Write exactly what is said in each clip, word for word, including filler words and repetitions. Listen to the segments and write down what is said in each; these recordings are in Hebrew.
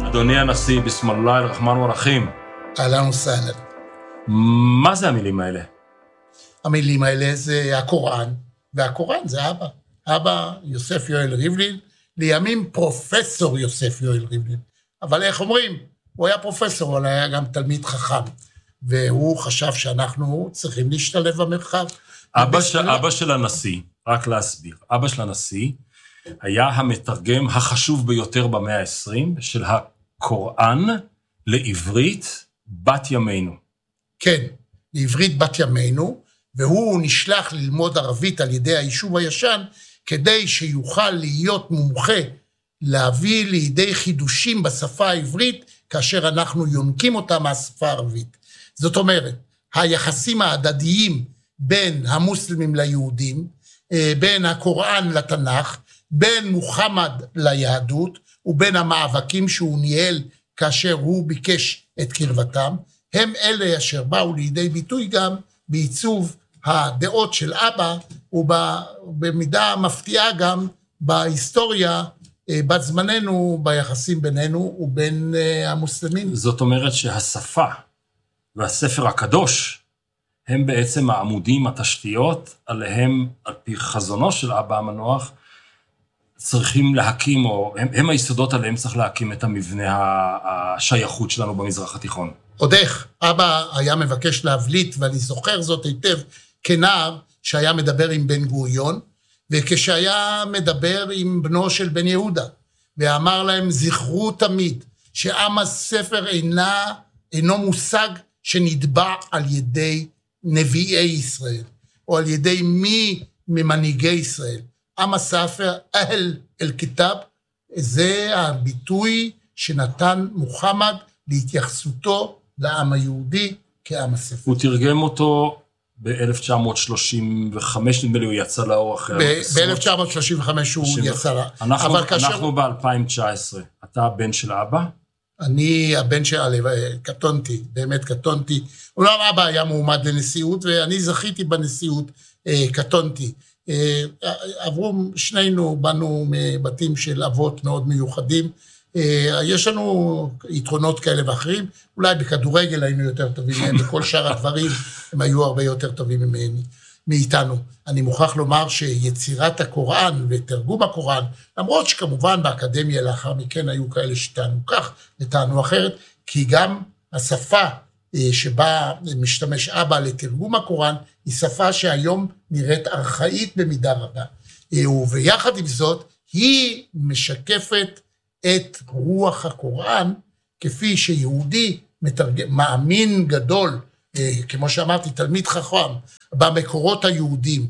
אדוני הנשיא, בסם אללה אל-רחמן ורחים. אהלן וסהלן. מה זה המילים האלה? המילים האלה זה הקוראן, והקוראן זה אבא. אבא יוסף יואל ריבלין, לימים פרופסור יוסף יואל ריבלין. אבל איך אומרים? הוא היה פרופסור, אבל היה גם תלמיד חכם. והוא חשב שאנחנו צריכים להשתלב במרחב. אבא, ש... אבא של הנשיא, רק להסביר, אבא של הנשיא היה המתרגם החשוב ביותר במאה ה-עשרים של הקוראן לעברית בת ימינו. כן, לעברית בת ימינו, והוא נשלח ללמוד ערבית על ידי היישוב הישן, כדי שיוכל להיות מומחה להביא לידי חידושים בשפה העברית, כאשר אנחנו יונקים אותה מהשפה הערבית. זאת אומרת, היחסים ההדדיים בין המוסלמים ליהודים, בין הקוראן לתנ"ך, בין מוחמד ליהדות, ובין המאבקים שהוא ניהל כאשר הוא ביקש את קרבתם, הם אלה אשר באו לידי ביטוי גם בעיצוב הדעות של אבא, ובמידה מפתיעה גם בהיסטוריה בת זמננו, ביחסים בינינו ובין המוסלמים. זאת אומרת שהשפה והספר הקדוש הם בעצם העמודים, התשתיות, עליהם, על פי חזונו של אבא המנוח, צריכים להקים, או הם, הם היסודות עליהם צריך להקים את המבנה השייכות שלנו במזרח התיכון. עוד איך, אבא היה מבקש להבליט, ואני זוכר זאת היטב, כנער שהיה מדבר עם בן גוריון, וכשהיה מדבר עם בנו של בן יהודה, ואמר להם, זכרו תמיד, שעם הספר אינה, אינו מושג שנדבע על ידי נביאי ישראל, או על ידי מי ממנהיגי ישראל. עם הספר, אהל אל-כתב, זה הביטוי שנתן מוחמד להתייחסותו לעם היהודי כעם הספר. הוא תרגם אותו ב-אלף תשע מאות שלושים וחמש, נדמה לי הוא יצא לאור אחרי... ב-אלף תשע מאות שלושים וחמש הוא יצא לאור. אנחנו, אנחנו ב-אלפיים תשע עשרה. אתה הבן של אבא? אני הבן של אבא, קטונתי, באמת קטונתי. אולי אבא היה מועמד לנשיאות, ואני זכיתי בנשיאות, קטונתי. עברו שנינו, באנו מבתים של אבות מאוד מיוחדים, יש לנו יתרונות כאלה ואחרים, אולי בכדורגל היינו יותר טובים מהם, בכל שאר הדברים הם היו הרבה יותר טובים ממני, מאיתנו. אני מוכרח לומר שיצירת הקוראן ותרגום הקוראן, למרות שכמובן באקדמיה לאחר מכן היו כאלה שטענו כך וטענו אחרת, כי גם השפה שבה משתמש אבא לתרגום הקוראן, היא שפה שהיום נראית ארכאית במידה רבה. וביחד עם זאת, היא משקפת את רוח הקוראן, כפי שיהודי מתרגם, מאמין גדול, כמו שאמרתי, תלמיד חכם, במקורות היהודים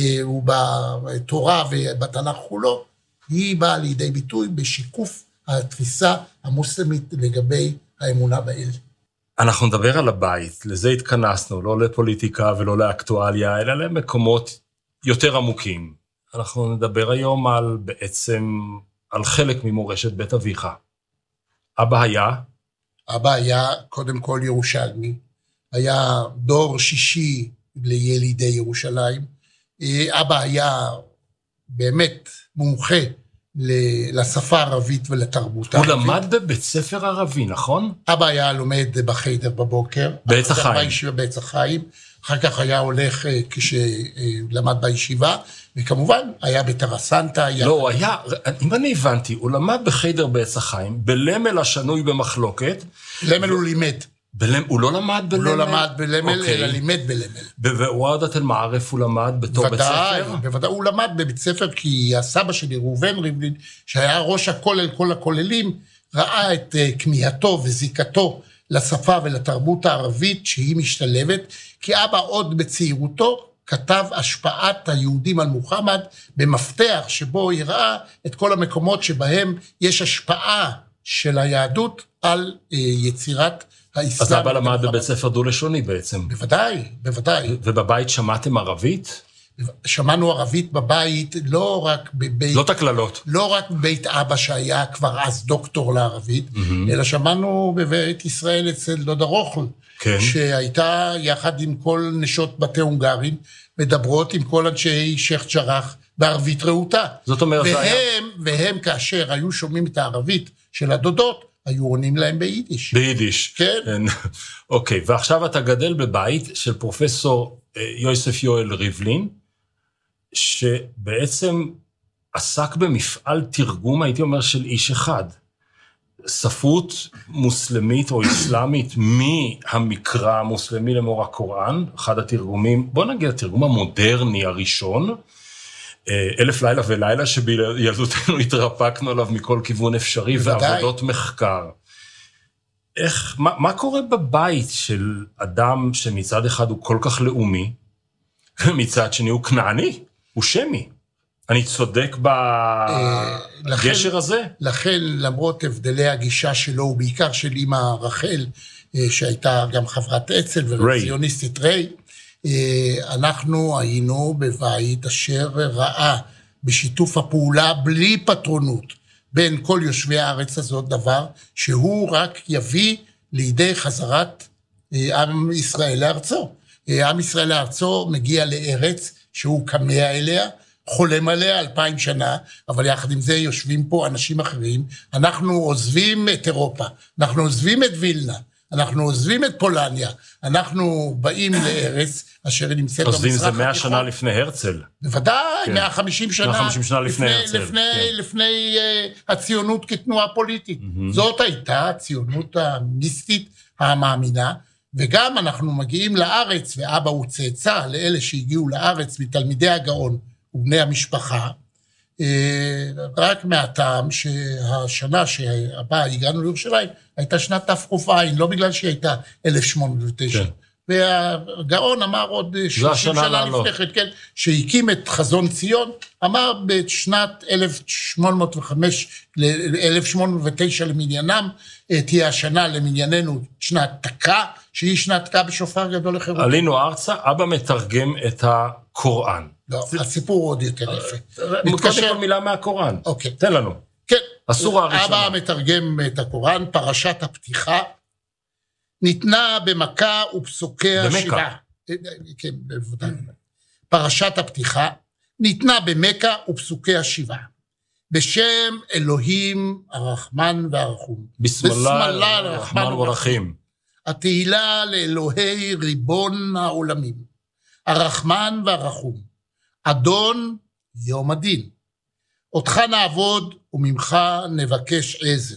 ובתורה ובתנ"ך כולו, היא באה לידי ביטוי בשיקוף התפיסה המוסלמית לגבי האמונה באל. אנחנו נדבר על הבית, לזה התכנסנו, לא לפוליטיקה ולא לאקטואליה, אלא למקומות יותר עמוקים. אנחנו נדבר היום על בעצם, על חלק ממורשת בית אביך. אבא היה? אבא היה קודם כל ירושלמי, היה דור שישי לילידי ירושלים, אבא היה באמת מומחה לשפה הערבית ולתרבות הערבית. הוא למד בבית ספר ערבי, נכון? אבא היה לומד בחיידר בבוקר. בעץ החיים. בעץ החיים. אחר כך היה הולך כשלמד בישיבה, וכמובן היה בתרסנטה. לא, הוא היה, אם אני הבנתי, הוא למד בחיידר בעץ החיים, בלמל השנוי במחלוקת. למל הוא לימד. הוא לא למד בלמל? הוא לא למד בלמל, אלא לימד בלמל. וועדת אל-מערף הוא למד בתור בית ספר? בוודאי, הוא למד בבית ספר, כי הסבא שלי, ראובן ריבלין, שהיה ראש הכולל, כל הכוללים, ראה את כמיהתו וזיקתו לשפה ולתרבות הערבית שהיא משתלבת, כי אבא עוד בצעירותו כתב השפעת היהודים על מוחמד, במפתח שבו היא ראה את כל המקומות שבהם יש השפעה של היהדות על יצירת האסלאם. אז אבא למד בבית ספר דו-לשוני בעצם. בוודאי, בוודאי. ובבית שמעתם ערבית? שמענו ערבית בבית, לא רק בבית... לא תקללות. לא רק בבית אבא שהיה כבר אז דוקטור לערבית, mm-hmm. אלא שמענו בבית ישראל אצל דודה רוחל, כן. שהייתה יחד עם כל נשות בתי הונגרים, מדברות עם כל אנשי שייח' ג'ראח בערבית רהוטה. זאת אומרת... והם, והם כאשר היו שומעים את הערבית של הדודות, היו עונים להם ביידיש. ביידיש. כן. אוקיי, ועכשיו אתה גדל בבית של פרופסור יוסף יואל ריבלין, שבעצם עסק במפעל תרגום, הייתי אומר, של איש אחד. ספרות מוסלמית או אסלאמית מהמקרא המוסלמי למור הקוראן, אחד התרגומים, בוא נגיד התרגום המודרני הראשון, אלף לילה ולילה שבילדותנו התרפקנו עליו מכל כיוון אפשרי, ועבודות מחקר. איך, מה, מה קורה בבית של אדם שמצד אחד הוא כל כך לאומי, ומצד שני הוא כנעני, הוא שמי? אני צודק בגשר הזה? לכן, למרות הבדלי הגישה שלו, ובעיקר של אמא רחל, שהייתה גם חברת אצ"ל ורציוניסטית ריי, אנחנו היינו בבית אשר ראה בשיתוף הפעולה בלי פטרונות בין כל יושבי הארץ הזאת דבר, שהוא רק יביא לידי חזרת עם ישראל לארצו. עם ישראל לארצו מגיע לארץ שהוא כמיה אליה, חולם עליה אלפיים שנה, אבל יחד עם זה יושבים פה אנשים אחרים. אנחנו עוזבים את אירופה, אנחנו עוזבים את וילנה, אנחנו עוזבים את פולניה, אנחנו באים לארץ אשר נמצאת במזרח התיכון. עוזבים זה מאה שנה לפני הרצל. בוודאי, מאה וחמישים שנה. מאה וחמישים שנה לפני הרצל. לפני הציונות כתנועה פוליטית. זאת הייתה הציונות המיסטית המאמינה, וגם אנחנו מגיעים לארץ, ואבא הוא צאצא לאלה שהגיעו לארץ מתלמידי הגאון ובני המשפחה, רק מהטעם שהשנה שהבאה הגענו לירושלים, הייתה שנת תק"ע, לא בגלל שהיא הייתה אלף שמונה מאות ותשע. והגאון אמר עוד שלושים שנה לפני כן, כן, שהקים את חזון ציון, אמר בשנת אלף שמונה מאות וחמש ל-אלף שמונה מאות ותשע למניינם, תהיה השנה למנייננו שנת תק"ע, שהיא שנת תק"ע בשופר גדול לחירות. עלינו ארצה, אבא מתרגם את הקוראן. לא, הסיפור עוד יותר יפה. מתקשר כל מילה מהקוראן. אוקיי. תן לנו. כן. אסור הראשונה. אבא מתרגם את הקוראן, פרשת הפתיחה, ניתנה במכה ופסוקיה שבעה. כן, בוודאי. פרשת הפתיחה, ניתנה במכה ופסוקיה שבעה. בשם אלוהים הרחמן והרחום. בסמללה הרחמן והרחים. התהילה לאלוהי ריבון העולמים. הרחמן והרחום. אדון יום הדין. אותך נעבוד וממך נבקש עזר.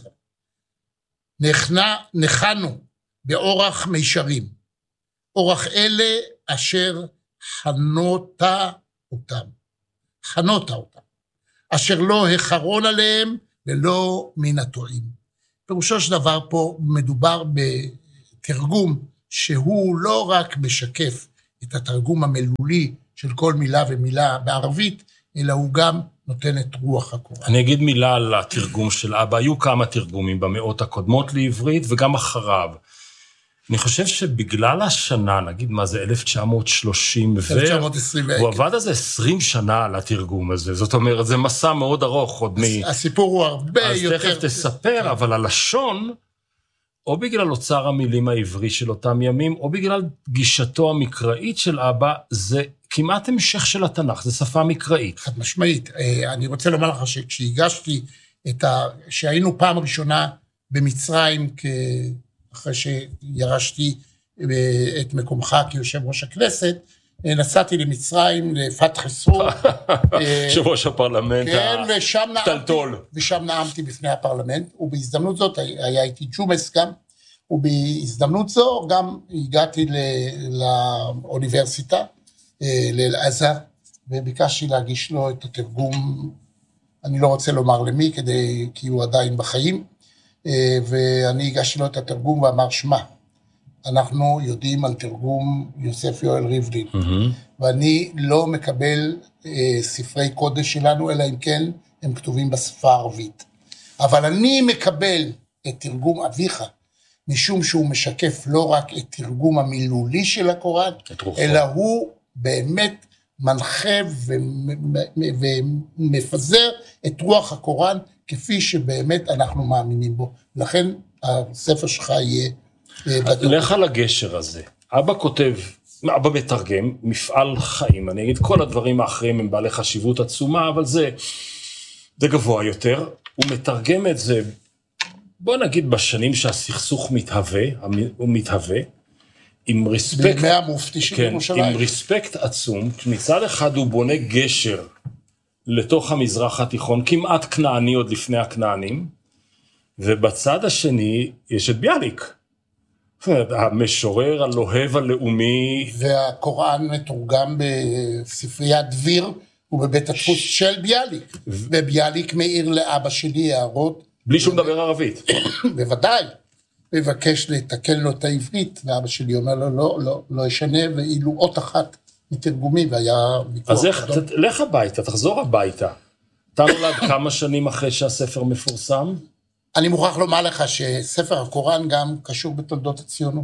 נחנו באורח מישרים. אורח אלה אשר חנות אותם. חנות אותם. אשר לא החרון עליהם ולא מן הטועים. פירושו של דבר פה מדובר בתרגום שהוא לא רק משקף את התרגום המילולי של כל מילה ומילה בערבית, אלא הוא גם נותן את רוח הקוראן. אני אגיד מילה על התרגום של אבא. היו כמה תרגומים במאות הקודמות לעברית וגם אחריו. אני חושב שבגלל השנה, נגיד מה זה, אלף תשע מאות שלושים, אלף תשע מאות עשרים, הוא עבד על זה עשרים שנה על התרגום הזה. זאת אומרת, זה מסע מאוד ארוך עוד מ... הסיפור הוא הרבה יותר... אז תכף תספר, אבל הלשון, או בגלל אוצר המילים העברי של אותם ימים, או בגלל גישתו המקראית של אבא, זה כמעט המשך של התנ"ך, זה שפה מקראית. חד משמעית. אני רוצה לומר לך שכשהגשתי את ה... שהיינו פעם ראשונה במצרים, אחרי שירשתי את מקומך כיושב ראש הכנסת, נסעתי למצרים, לפתח סור. יושב ראש הפרלמנט הטלטול. ושם נאמתי בפני הפרלמנט, ובהזדמנות זאת היה איתי ג'ומס גם, ובהזדמנות זו גם הגעתי לאוניברסיטה, לאל-עזה, וביקשתי להגיש לו את התרגום, אני לא רוצה לומר למי, כדי, כי הוא עדיין בחיים, ואני הגשתי לו את התרגום ואמר, שמה, אנחנו יודעים על תרגום יוסף יואל ריבלין, mm-hmm. ואני לא מקבל אה, ספרי קודש שלנו, אלא אם כן הם כתובים בשפה הערבית. אבל אני מקבל את תרגום אביך, משום שהוא משקף לא רק את תרגום המילולי של הקוראן, אלא הוא באמת מנחה ומפזר את רוח הקוראן, כפי שבאמת אנחנו מאמינים בו. לכן הספר שלך יהיה... לך על הגשר הזה. אבא כותב, אבא מתרגם, מפעל חיים. אני אגיד, כל הדברים האחרים הם בעלי חשיבות עצומה, אבל זה, זה גבוה יותר. הוא מתרגם את זה בוא נגיד בשנים שהסכסוך מתהווה, הוא מתהווה, עם רספקט... בימי המופתי של כן, ירושלים. עם רספקט עצום, מצד אחד הוא בונה גשר לתוך המזרח התיכון, כמעט כנעני עוד לפני הכנענים, ובצד השני יש את ביאליק. המשורר, הלוהב הלאומי. והקוראן מתורגם בספריית דביר, ובבית הדפוס של ביאליק. וביאליק מעיר לאבא שלי הערות. בלי שהוא מדבר ערבית. בוודאי. מבקש לתקן לו את העברית, ואבא שלי אומר לו, לא, לא, לא ישנה, ואילו אות אחת מתרגומי, והיה ויכוח. אז איך, לך הביתה, תחזור הביתה. אתה נולד כמה שנים אחרי שהספר מפורסם? אני מוכרח לומר לך שספר הקוראן גם קשור בתולדות הציונות.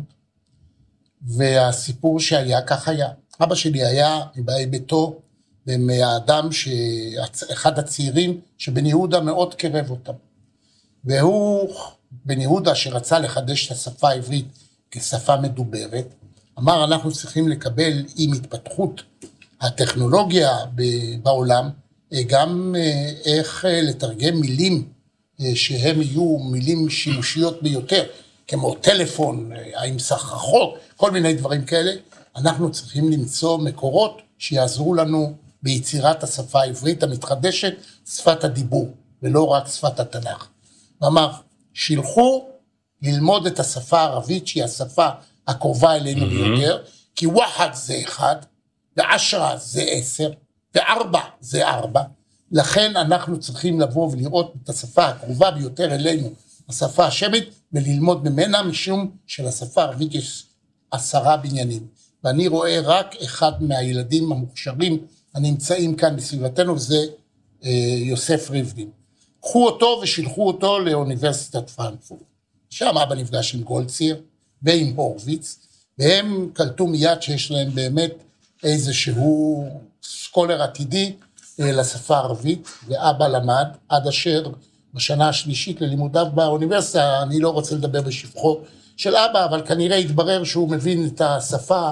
והסיפור שהיה, כך היה. אבא שלי היה מבאי ביתו, ומהאדם, אחד הצעירים, שבן יהודה מאוד קרב אותם. והוא, בן יהודה, שרצה לחדש את השפה העברית כשפה מדוברת, אמר, אנחנו צריכים לקבל עם התפתחות הטכנולוגיה בעולם, גם איך לתרגם מילים שהם יהיו מילים שימושיות ביותר, כמו טלפון, עם סחרחורת, כל מיני דברים כאלה. אנחנו צריכים למצוא מקורות שיעזרו לנו ביצירת השפה העברית המתחדשת, שפת הדיבור, ולא רק שפת התנ"ך. ואמר, שילחו ללמוד את השפה הערבית, שהיא השפה הקרובה אלינו ביותר, כי וואחד זה אחד, ועשרה זה עשר, וארבע זה ארבע, לכן אנחנו צריכים לבוא ולראות את השפה הקרובה ביותר אלינו, השפה השמית, וללמוד ממנה, משום שלשפה הערבית יש עשרה בניינים. ואני רואה רק אחד מהילדים המוכשרים הנמצאים כאן בסביבתנו, וזה אה, יוסף ריבלין. קחו אותו ושילחו אותו לאוניברסיטת פרנקפורט. שם אבא נפגש עם גולדציר ועם הורוביץ, והם קלטו מיד שיש להם באמת איזשהו סקולר עתידי לשפה הערבית, ואבא למד עד אשר בשנה השלישית ללימודיו באוניברסיטה, אני לא רוצה לדבר בשבחו של אבא, אבל כנראה התברר שהוא מבין את השפה,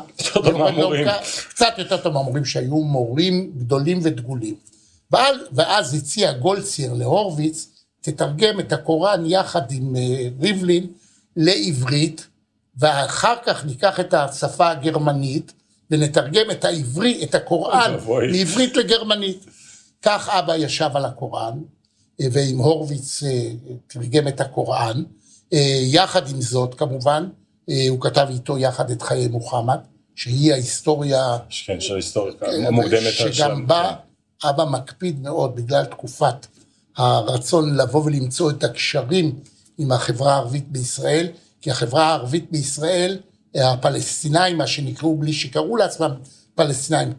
קצת יותר טוב מהמורים שהיו מורים גדולים ודגולים. ואז הציע גולדציר להורוביץ, תתרגם את הקוראן יחד עם ריבלין לעברית, ואחר כך ניקח את השפה הגרמנית, ונתרגם את העברי, את הקוראן, מעברית לגרמנית. כך אבא ישב על הקוראן, ועם הורוביץ תרגם את הקוראן, יחד עם זאת כמובן, הוא כתב איתו יחד את חיי מוחמד, שהיא ההיסטוריה, כן, של ההיסטוריה המוקדמת, שגם בה אבא מקפיד מאוד בגלל תקופת הרצון לבוא ולמצוא את הקשרים עם החברה הערבית בישראל, כי החברה הערבית בישראל, הפלסטינאים, מה שנקראו בלי שקראו לעצמם פלסטינאים,